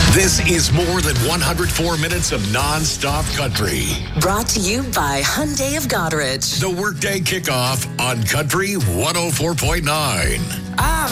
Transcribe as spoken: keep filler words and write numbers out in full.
This is more than one hundred four minutes of non-stop country. Brought to you by Hyundai of Goderich. The Workday Kickoff on Country one oh four point nine. Ah.